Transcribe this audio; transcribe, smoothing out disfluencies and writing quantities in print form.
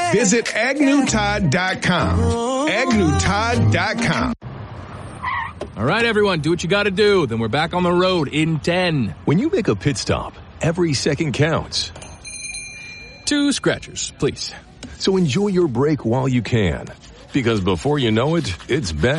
Visit AgnewTodd.com. AgnewTodd.com. All right, everyone, do what you got to do. Then we're back on the road in 10. When you make a pit stop, every second counts. 2 scratchers, please. So enjoy your break while you can. Because before you know it, it's back